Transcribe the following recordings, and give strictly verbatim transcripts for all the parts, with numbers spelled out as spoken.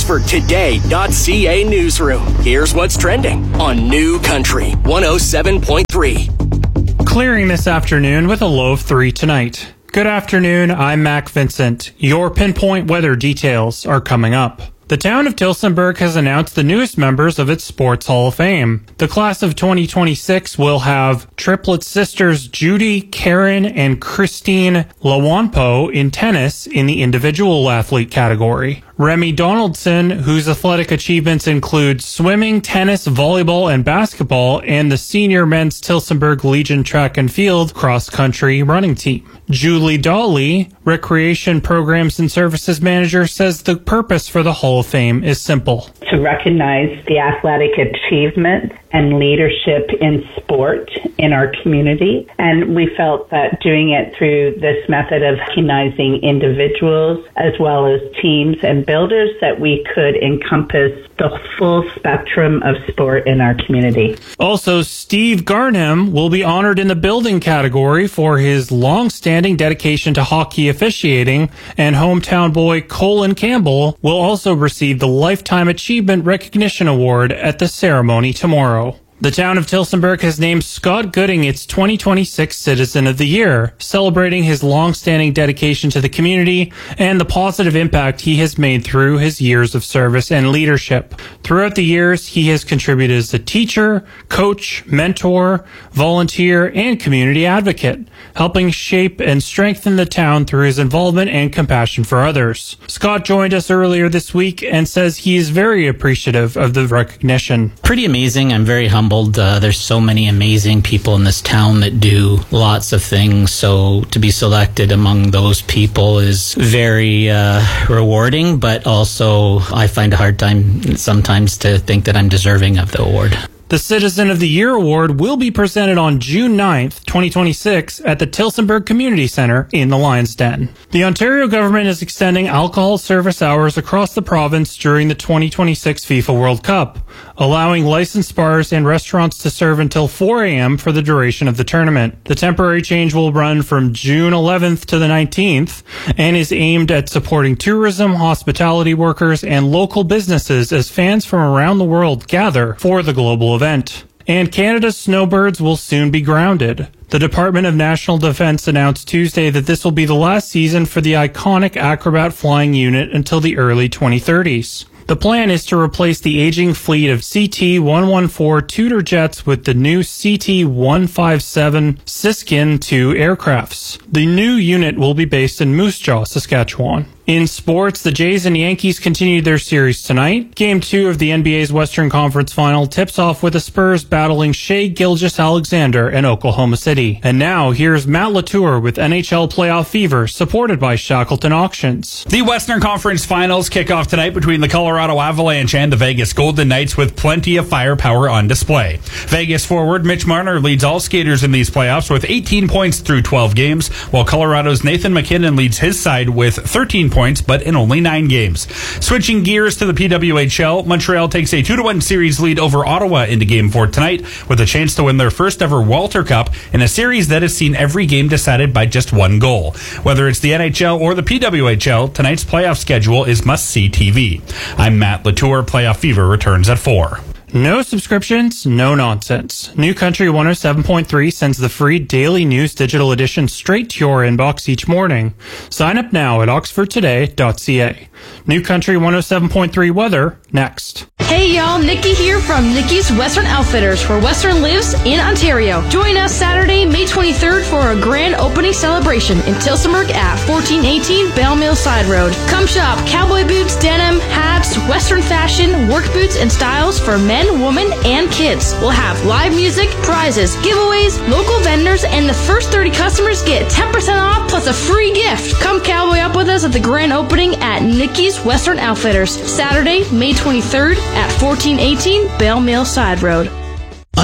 Oxford Today dot C A newsroom. Here's what's trending on New Country one oh seven point three. Clearing this afternoon with a low of three tonight. Good afternoon, I'm Mac Vincent. Your pinpoint weather details are coming up. The town of Tillsonburg has announced the newest members of its Sports Hall of Fame. The class of twenty twenty-six will have triplet sisters Judy, Karen, and Christine Lawanpo in tennis in the individual athlete category. Remy Donaldson, whose athletic achievements include swimming, tennis, volleyball, and basketball, and the senior men's Tillsonburg Legion track and field cross-country running team. Julie Dawley, Recreation Programs and Services Manager, says the purpose for the Hall of Fame is simple. To recognize the athletic achievement and leadership in sport in our community. And we felt that doing it through this method of recognizing individuals as well as teams and builders, that we could encompass the full spectrum of sport in our community. Also, Steve Garnham will be honored in the building category for his long-standing dedication to hockey officiating, and hometown boy Colin Campbell will also receive the Lifetime Achievement Recognition Award at the ceremony tomorrow. The town of Tillsonburg has named Scott Gooding its twenty twenty-six Citizen of the Year, celebrating his long-standing dedication to the community and the positive impact he has made through his years of service and leadership. Throughout the years, he has contributed as a teacher, coach, mentor, volunteer, and community advocate, helping shape and strengthen the town through his involvement and compassion for others. Scott joined us earlier this week and says he is very appreciative of the recognition. Pretty amazing. I'm very humbled. Uh, there's so many amazing people in this town that do lots of things. So to be selected among those people is very uh, rewarding, but also I find a hard time sometimes to think that I'm deserving of the award. The Citizen of the Year Award will be presented on June ninth, twenty twenty-six at the Tillsonburg Community Centre in the Lions Den. The Ontario government is extending alcohol service hours across the province during the twenty twenty-six FIFA World Cup, allowing licensed bars and restaurants to serve until four a.m. for the duration of the tournament. The temporary change will run from June eleventh to the nineteenth and is aimed at supporting tourism, hospitality workers, and local businesses as fans from around the world gather for the global event. And Canada's snowbirds will soon be grounded. The Department of National Defence announced Tuesday that this will be the last season for the iconic Acrobat flying unit until the early twenty thirties. The plan is to replace the aging fleet of C T one fourteen Tudor jets with the new C T one fifty-seven Siskin two aircrafts. The new unit will be based in Moose Jaw, Saskatchewan. In sports, the Jays and Yankees continued their series tonight. Game two of the N B A's Western Conference Final tips off with the Spurs battling Shai Gilgeous-Alexander and Oklahoma City. And now, here's Matt Latour with N H L Playoff Fever, supported by Shackleton Auctions. The Western Conference Finals kick off tonight between the Colorado Avalanche and the Vegas Golden Knights, with plenty of firepower on display. Vegas forward Mitch Marner leads all skaters in these playoffs with eighteen points through twelve games, while Colorado's Nathan MacKinnon leads his side with thirteen points, but in only nine games. Switching gears to the P W H L, Montreal takes a two to one series lead over Ottawa into Game four tonight, with a chance to win their first ever Walter Cup in a series that has seen every game decided by just one goal. Whether it's the N H L or the P W H L, tonight's playoff schedule is must-see T V. I'm Matt Latour. Playoff Fever returns at four. No subscriptions, no nonsense. New Country one oh seven point three sends the free Daily News digital edition straight to your inbox each morning. Sign up now at oxford today dot c a. New Country one oh seven point three weather, next. Hey y'all, Nikki here from Nikki's Western Outfitters, where Western lives in Ontario. Join us Saturday, May twenty-third for a grand opening celebration in Tillsonburg at fourteen eighteen Bell Mill Side Road. Come shop cowboy boots, denim, hats, Western fashion, work boots, and styles for men, women, and kids. We'll have live music, prizes, giveaways, local vendors, and the first thirty customers get ten percent off plus a free gift. Come cowboy up with us at the grand opening at Nikki's Western Outfitters, Saturday, May twenty-third at fourteen eighteen Bell Mill Side Road.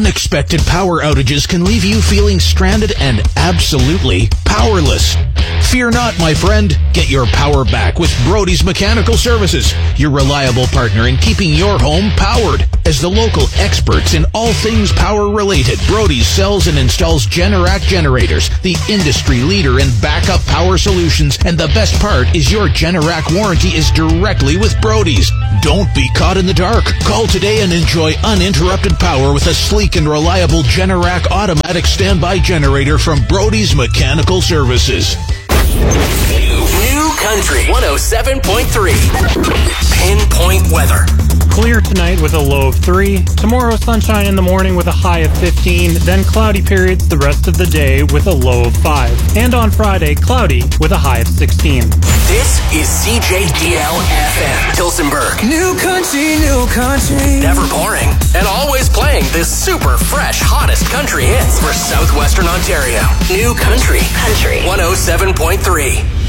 Unexpected power outages can leave you feeling stranded and absolutely powerless. Fear not, my friend. Get your power back with Brody's Mechanical Services, your reliable partner in keeping your home powered. As the local experts in all things power related, Brody's sells and installs Generac generators, the industry leader in backup power solutions. And the best part is your Generac warranty is directly with Brody's. Don't be caught in the dark. Call today and enjoy uninterrupted power with a sleek and reliable Generac automatic standby generator from Brody's Mechanical Services. New Country one oh seven point three. Pinpoint weather. Clear tonight with a low of three. Tomorrow, sunshine in the morning with a high of fifteen. Then cloudy periods the rest of the day with a low of five. And on Friday, cloudy with a high of sixteen. This is C J D L F M, Tillsonburg. New country, new country. Never boring. And always playing the super fresh, hottest country hits for Southwestern Ontario. New Country. Country. one oh seven point three.